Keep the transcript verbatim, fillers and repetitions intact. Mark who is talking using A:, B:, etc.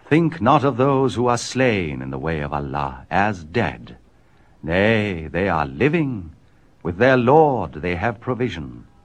A: Think not of those who are slain in the way of Allah as dead. Nay, they are living. With their Lord they have provision.